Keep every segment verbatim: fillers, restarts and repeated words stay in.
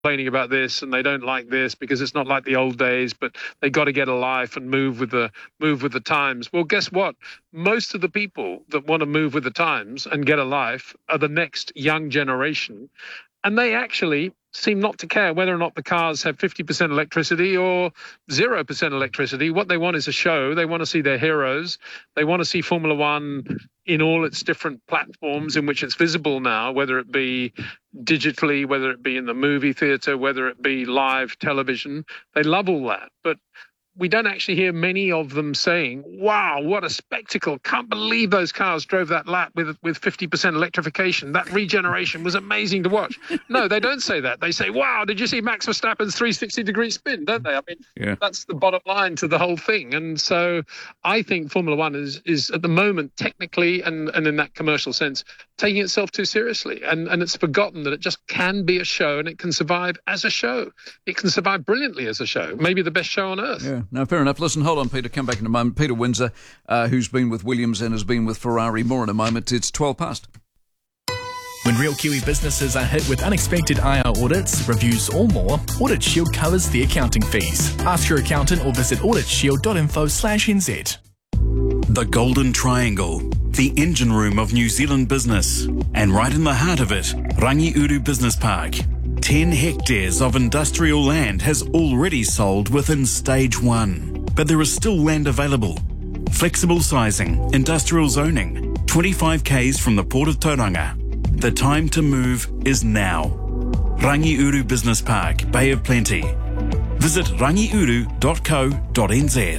complaining about this and they don't like this because it's not like the old days, but they got to get a life and move with the move with the times. Well, guess what? Most of the people that want to move with the times and get a life are the next young generation. And they actually seem not to care whether or not the cars have fifty percent electricity or zero percent electricity. What they want is a show. They want to see their heroes. They want to see Formula One in all its different platforms in which it's visible now, whether it be digitally, whether it be in the movie theatre, whether it be live television. They love all that. But we don't actually hear many of them saying, wow, what a spectacle. Can't believe those cars drove that lap with with fifty percent electrification. That regeneration was amazing to watch. No, they don't say that. They say, wow, did you see Max Verstappen's three sixty degree spin, don't they? I mean, yeah. That's the bottom line to the whole thing. And so I think Formula One is, is at the moment, technically and, and in that commercial sense, taking itself too seriously. And, and it's forgotten that it just can be a show and it can survive as a show. It can survive brilliantly as a show, maybe the best show on earth. Yeah. No, fair enough. Listen, hold on, Peter. Come back in a moment. Peter Windsor, uh, who's been with Williams and has been with Ferrari. More in a moment. It's twelve past. When real Kiwi businesses are hit with unexpected I R audits, reviews or more, Audit Shield covers the accounting fees. Ask your accountant or visit auditshield.info slash nz. The Golden Triangle, the engine room of New Zealand business. And right in the heart of it, Rangiuru Business Park. ten hectares of industrial land has already sold within stage one. But there is still land available. Flexible sizing, industrial zoning, twenty-five kays from the Port of Tauranga. The time to move is now. Rangiuru Business Park, Bay of Plenty. Visit rangiuru dot co dot n z.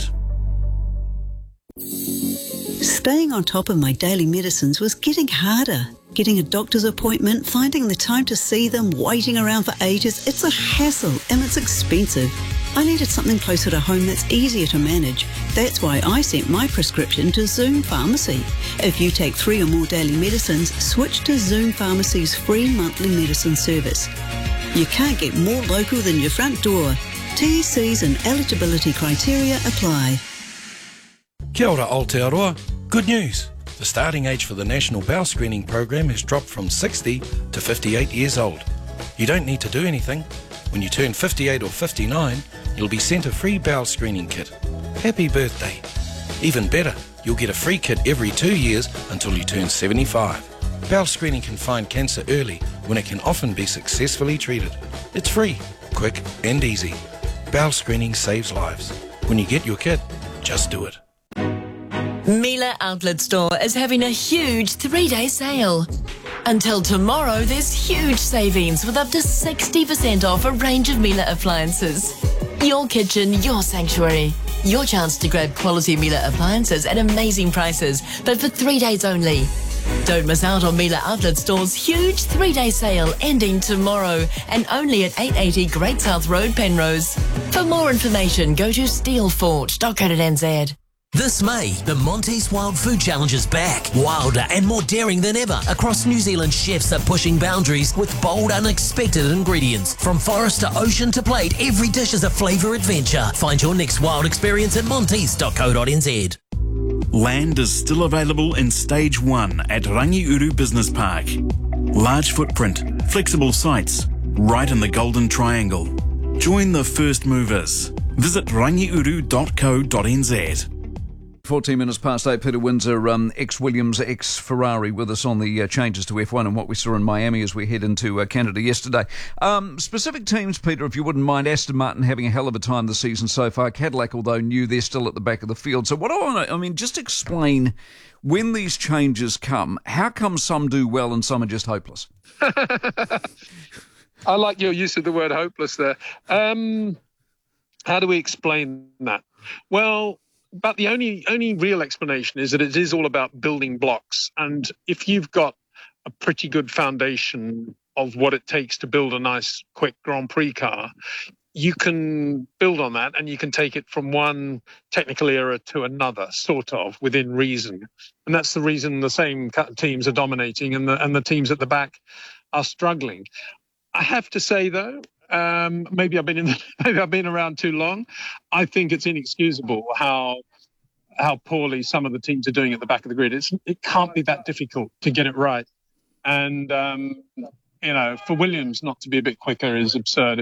Staying on top of my daily medicines was getting harder. Getting a doctor's appointment, finding the time to see them, waiting around for ages, it's a hassle and it's expensive. I needed something closer to home that's easier to manage. That's why I sent my prescription to Zoom Pharmacy. If you take three or more daily medicines, switch to Zoom Pharmacy's free monthly medicine service. You can't get more local than your front door. T Cs and eligibility criteria apply. Kia ora Aotearoa. Good news. The starting age for the National Bowel Screening Program has dropped from sixty to fifty-eight years old. You don't need to do anything. When you turn fifty-eight or fifty-nine, you'll be sent a free bowel screening kit. Happy birthday. Even better, you'll get a free kit every two years until you turn seventy-five. Bowel screening can find cancer early when it can often be successfully treated. It's free, quick and easy. Bowel screening saves lives. When you get your kit, just do it. Miele Outlet Store is having a huge three-day sale. Until tomorrow, there's huge savings with up to sixty percent off a range of Miele appliances. Your kitchen, your sanctuary. Your chance to grab quality Miele appliances at amazing prices, but for three days only. Don't miss out on Miele Outlet Store's huge three-day sale ending tomorrow and only at eight eighty Great South Road, Penrose. For more information, go to steelfort dot co dot n z. This May, the Monty's Wild Food Challenge is back. Wilder and more daring than ever. Across New Zealand, chefs are pushing boundaries with bold, unexpected ingredients. From forest to ocean to plate, every dish is a flavour adventure. Find your next wild experience at montys dot co dot n z. Land is still available in Stage one at Rangiuru Business Park. Large footprint, flexible sites, right in the Golden Triangle. Join the first movers. Visit rangiuru dot co dot n z. fourteen minutes past eight, Peter Windsor, um, ex-Williams, ex-Ferrari, with us on the uh, changes to F one and what we saw in Miami as we head into uh, Canada yesterday. Um, specific teams, Peter, if you wouldn't mind. Aston Martin having a hell of a time this season so far. Cadillac, although new, they're still at the back of the field. So what I want to, I mean, just explain, when these changes come, how come some do well and some are just hopeless? I like your use of the word hopeless there. Um, how do we explain that? Well, But the only only real explanation is that it is all about building blocks. And if you've got a pretty good foundation of what it takes to build a nice, quick Grand Prix car, you can build on that and you can take it from one technical era to another, sort of, within reason. And that's the reason the same teams are dominating and the, and the teams at the back are struggling. I have to say, though, Um, maybe I've been in. The, maybe I've been around too long. I think it's inexcusable how how poorly some of the teams are doing at the back of the grid. It's, it can't be that difficult to get it right. And um, you know, for Williams not to be a bit quicker is absurd.